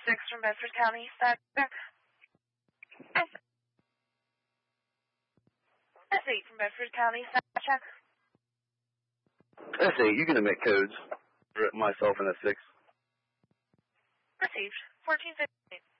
6 from Bedford County. S8 from Bedford County. S8, you can emit codes for myself and S6. Received. 1458.